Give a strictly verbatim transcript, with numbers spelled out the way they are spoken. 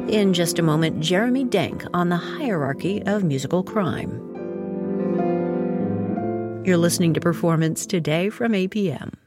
In just a moment, Jeremy Denk on the hierarchy of musical crime. You're listening to Performance Today from A P M.